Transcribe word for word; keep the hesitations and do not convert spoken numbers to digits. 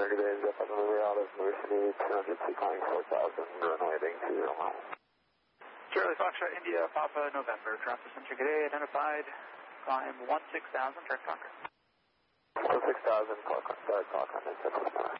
thirty days, up on the Louis Alves, Louis City, two hundred feet, climbing four thousand, runway heading two zero miles. Charlie Foxtrot, India, Papa, November, Traffic Center, good day, identified, climb one six thousand, track Concord. one six thousand, call Concord, call Concord,